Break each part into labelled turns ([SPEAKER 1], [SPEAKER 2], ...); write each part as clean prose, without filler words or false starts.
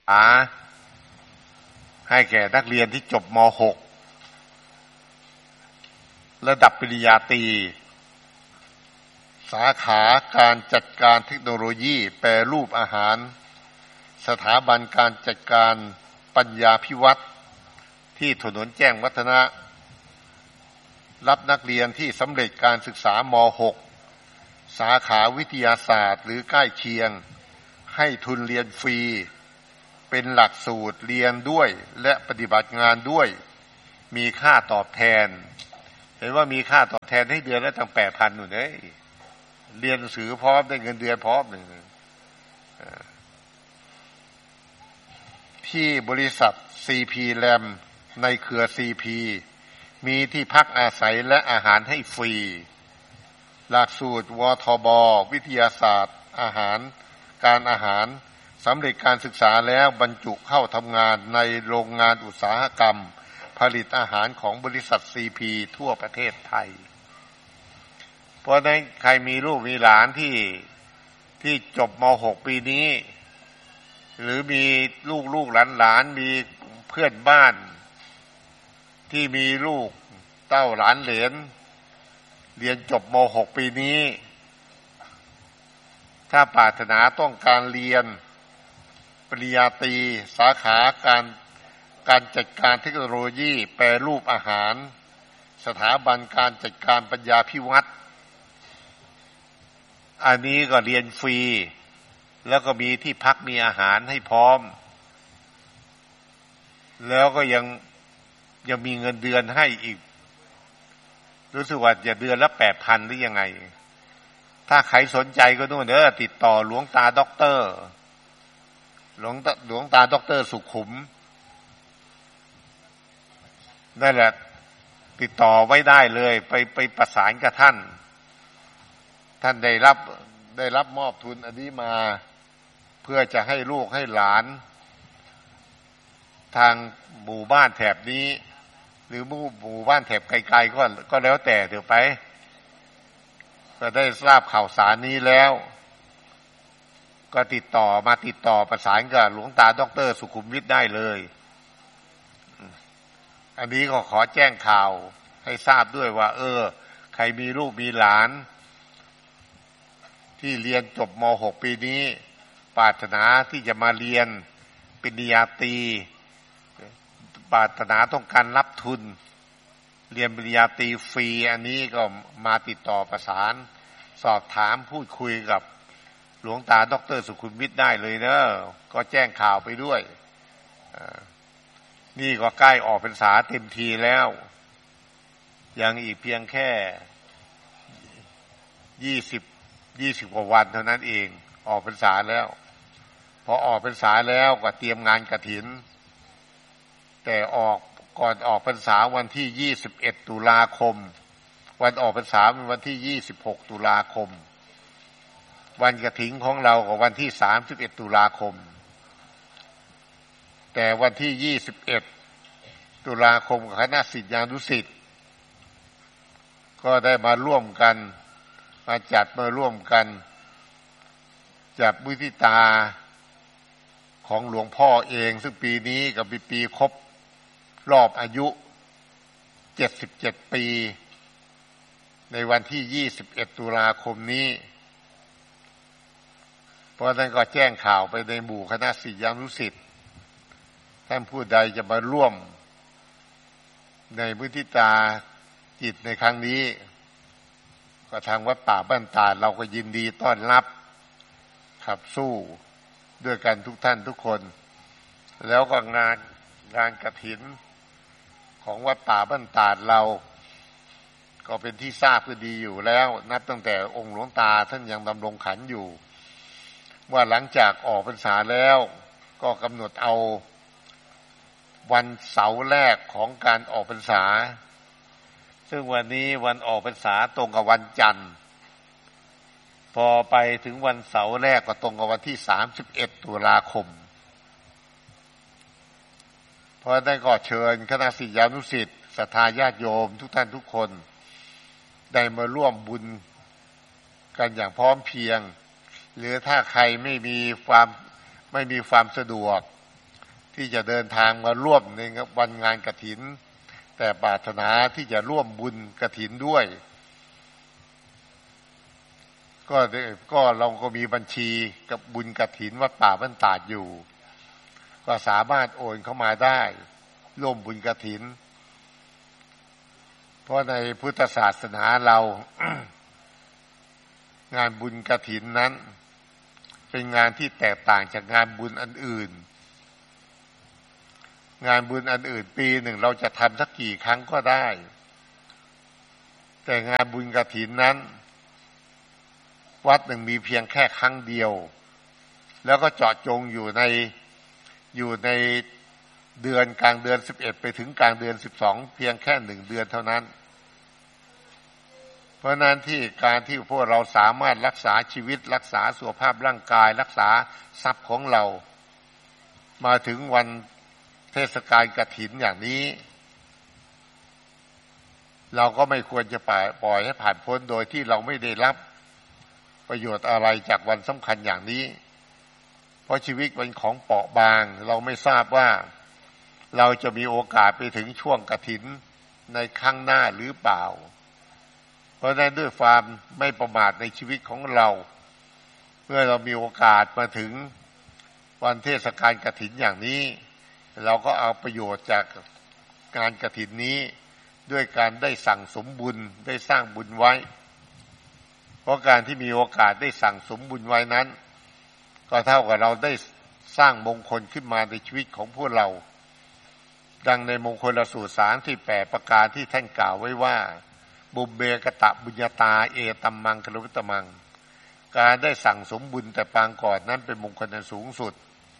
[SPEAKER 1] ให้แก่นักเรียนที่จบม .6 ระดับปริญญาตรีสาขาการจัดการเทคโนโลยีแปรรูปอาหารสถาบันการจัดการปัญญาภิวัตน์ที่ถนนแจ้งวัฒนะรับนักเรียนที่สำเร็จการศึกษาม.6 สาขาวิทยาศาสตร์หรือใกล้เคียงให้ทุนเรียนฟรีเป็นหลักสูตรเรียนด้วยและปฏิบัติงานด้วยมีค่าตอบแทนเห็นว่ามีค่าตอบแทนให้เดือนละตั้ง 8,000 นู่นเด้เรียนหนังสือพร้อมได้เงินเดือนพร้อมหนึ่งที่บริษัท CP Lam ในเครือ CP มีที่พักอาศัยและอาหารให้ฟรีหลักสูตรวทบวิทยาศาสตร์อาหารการอาหารสำเร็จการศึกษาแล้วบรรจุเข้าทำงานในโรงงานอุตสาหกรรมผลิตอาหารของบริษัท CP ทั่วประเทศไทยเพราะฉะนั้นใครมีลูกมีหลานที่จบม .6 ปีนี้หรือมีลูกหลานมีเพื่อนบ้านที่มีลูกเต้าหลานเหลนเรียนจบม .6 ปีนี้ถ้าปรารถนาต้องการเรียนปริญญาตรีสาขาการจัดการเทคโนโลยีแปรรูปอาหารสถาบันการจัดการปัญญาภิวัตน์อันนี้ก็เรียนฟรีแล้วก็มีที่พักมีอาหารให้พร้อมแล้วก็ยังมีเงินเดือนให้อีกรู้สึกว่าจะเดือนละ 8,000 หรือยังไงถ้าใครสนใจก็นู่นติดต่อหลวงตาด็อกเตอร์หลวงตาด็อกเตอร์สุขุมนั่นแหละติดต่อไว้ได้เลยไปประสานกับท่านได้รับมอบทุนอันนี้มาเพื่อจะให้ลูกให้หลานทางหมู่บ้านแถบนี้หรือหมู่บ้านแถบไกลๆก็แล้วแต่เดี๋ยวไปก็ได้ทราบข่าวสารนี้แล้วก็ติดต่อประสานกับหลวงตาด็อกเตอร์สุขุมวิทได้เลยอันนี้ก็ขอแจ้งข่าวให้ทราบด้วยว่าใครมีลูกมีหลานที่เรียนจบม .6 ปีนี้ปรารถนาที่จะมาเรียนปริญญาตรีปรารถนาต้องการรับทุนเรียนปริญญาตรีฟรีอันนี้ก็มาติดต่อประสานสอบถามพูดคุยกับหลวงตาด็อกเตอร์สุขุมวิทได้เลยเนอะก็แจ้งข่าวไปด้วยนี่ก็ใกล้ออกพรรษาเต็มทีแล้วยังอีกเพียงแค่20 กว่าวันเท่านั้นเองออกพรรษาแล้วพอออกพรรษาแล้วก็เตรียมงานกฐินแต่ก่อนออกพรรษาวันที่21 ตุลาคมวันออกพรรษาเป็นวันที่26 ตุลาคมวันกฐินของเราก็วันที่31 ตุลาคมแต่วันที่21 ตุลาคมคณะศิษยานุศิษย์ก็ได้มาร่วมกันมาร่วมกันจัดมุทิตาของหลวงพ่อเองซึ่งปีนี้กับปีครบรอบอายุ77 ปีในวันที่21 ตุลาคมนี้เพราะฉะนั้นก็แจ้งข่าวไปในหมู่คณะศิษยานุศิษย์ท่านผู้ใดจะมาร่วมในมุทิตาจิตในครั้งนี้ก็ทางวัดป่าบ้านตาดเราก็ยินดีต้อนรับขับสู้ด้วยกันทุกท่านทุกคนแล้วก็งานกฐินของวัดป่าบ้านตาดเราก็เป็นที่ทราบก็ดีอยู่แล้วนับตั้งแต่องค์หลวงตาท่านยังดำรงขันอยู่ว่าหลังจากออกพรรษาแล้วก็กำหนดเอาวันเสาร์แรกของการออกพรรษาซึ่งวันนี้วันออกพรรษาตรงกับวันจันทร์พอไปถึงวันเสาร์แรกก็ตรงกับวันที่31 ตุลาคมเพราะได้ก็เชิญคณะศิษยานุศิษย์ศรัทธาญาติโยมทุกท่านทุกคนได้มาร่วมบุญกันอย่างพร้อมเพรียงหรือถ้าใครไม่มีความสะดวกที่จะเดินทางมาร่วมในวันงานกฐินแต่ปรารถนาที่จะร่วมบุญกฐินด้วยก็เราก็มีบัญชีกับบุญกฐินวัดป่าบ้านตาดอยู่ก็สามารถโอนเข้ามาได้ร่วมบุญกฐินเพราะในพุทธศาสนาเรา งานบุญกฐินนั้นเป็นงานที่แตกต่างจากงานบุญอันอื่นงานบุญอันอื่นปีหนึ่งเราจะทำสักกี่ครั้งก็ได้แต่งานบุญกฐินนั้นวัดหนึ่งมีเพียงแค่ครั้งเดียวแล้วก็เจาะจงอยู่ในเดือนกลางเดือน11ไปถึงกลางเดือน12เพียงแค่1เดือนเท่านั้นเพราะนั้นที่การที่พวกเราสามารถรักษาชีวิตรักษาสุขภาพร่างกายรักษาทรัพย์ของเรามาถึงวันเทศกาลกฐินอย่างนี้เราก็ไม่ควรจะปล่อยให้ผ่านพ้นโดยที่เราไม่ได้รับประโยชน์อะไรจากวันสำคัญอย่างนี้เพราะชีวิตเป็นของเปราะบางเราไม่ทราบว่าเราจะมีโอกาสไปถึงช่วงกฐินในข้างหน้าหรือเปล่าเพราะฉะนั้นด้วยความไม่ประมาทในชีวิตของเราเมื่อเรามีโอกาสมาถึงวันเทศกาลกฐินอย่างนี้เราก็เอาประโยชน์จากงานกฐินนี้ด้วยการได้สั่งสมบุญได้สร้างบุญไว้เพราะการที่มีโอกาสได้สั่งสมบุญไว้นั้นก็เท่ากับเราได้สร้างมงคลขึ้นมาในชีวิตของพวกเราดังในมงคลสูตร38ประการที่ท่านกล่าวไว้ว่าบุพเบกตะบุญญาตาเอตัมมังกลวิตมังการได้สั่งสมบุญแต่ปางก่อนนั้นเป็นมงคลอันสูงสุด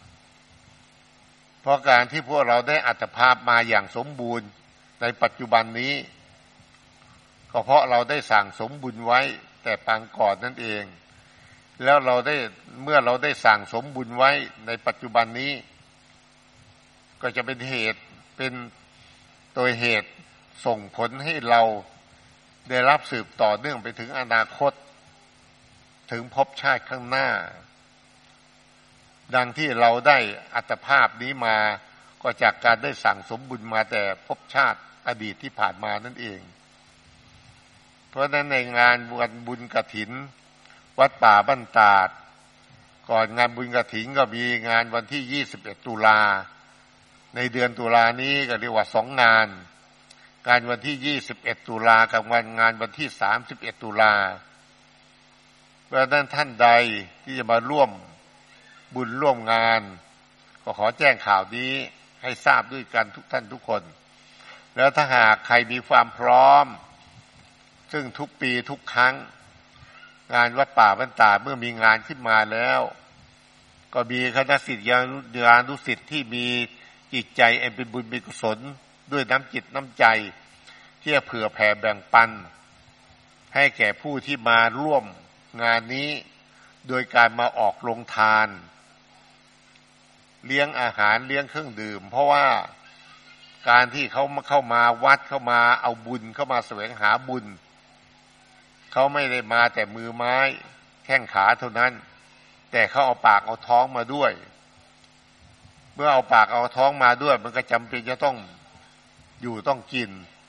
[SPEAKER 1] เพราะการที่พวกเราได้อัตภาพมาอย่างสมบูรณ์ในปัจจุบันนี้ก็เพราะเราได้สั่งสมบุญไว้แต่ปางก่อนนั่นเองแล้วเมื่อเราได้สั่งสมบุญไว้ในปัจจุบันนี้ก็จะเป็นตัวเหตุส่งผลให้เราได้รับสืบต่อเนื่องไปถึงอนาคตถึงภพชาติข้างหน้าดังที่เราได้อัตภาพนี้มาก็จากการได้สั่งสมบุญมาแต่ภพชาติอดีตที่ผ่านมานั่นเองเพราะฉะนั้นในงานวันบุญกฐินวัดป่าบ้านตาดก่อนงานบุญกฐินก็มีงานวันที่21ตุลาในเดือนตุลานี้ก็เรียกว่า2งานวันที่21ตุลากับงานวันที่31ตุลาเพราะฉะนั้นท่านใดที่จะมาร่วมบุญร่วมงานก็ขอแจ้งข่าวนี้ให้ทราบด้วยกันทุกท่านทุกคนแล้วถ้าหากใครมีความพร้อมซึ่งทุกปีทุกครั้งงานวัดป่าบ้านตาดเมื่อมีงานขึ้นมาแล้วก็มีคณะศิษยานุศิษย์ที่มีจิตใจอันเป็นบุญเป็นกุศลด้วยน้ำจิตน้ำใจที่จะเผื่อแผ่แบ่งปันให้แก่ผู้ที่มาร่วมงานนี้โดยการมาออกโรงทานเลี้ยงอาหารเลี้ยงเครื่องดื่มเพราะว่าการที่เขาเข้ามาวัดเข้ามาเอาบุญเข้ามาแสวงหาบุญเขาไม่ได้มาแต่มือไม้แข้งขาเท่านั้นแต่เขาเอาปากเอาท้องมาด้วยเมื่อเอาปากเอาท้องมาด้วยมันก็จำเป็นจะต้องอยู่ต้องกิน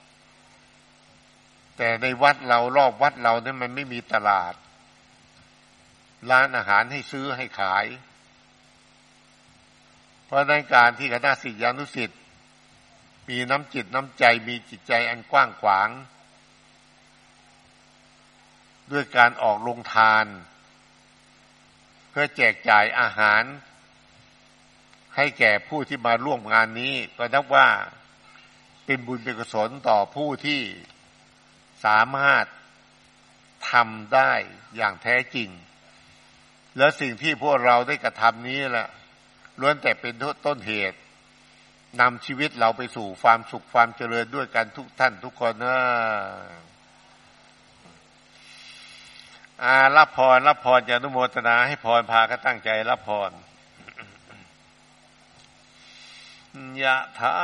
[SPEAKER 1] แต่ในวัดเรารอบวัดเราเนี่ยมันไม่มีตลาดร้านอาหารให้ซื้อให้ขายเพราะในการที่คณะศิษยานุศิษย์มีน้ำจิตน้ำใจมีจิตใจอันกว้างขวางด้วยการออกโรงทานเพื่อแจกจ่ายอาหารให้แก่ผู้ที่มาร่วมงานนี้ก็นับว่าเป็นบุญเป็นกุศลต่อผู้ที่สามารถทำได้อย่างแท้จริงและสิ่งที่พวกเราได้กระทำนี้แหละล้วนแต่เป็นต้นเหตุนำชีวิตเราไปสู่ความสุขความเจริญด้วยกันทุกท่านทุกคนนะรับพรจะอนุโมทนาให้พรพากันตั้งใจรับพรยะถา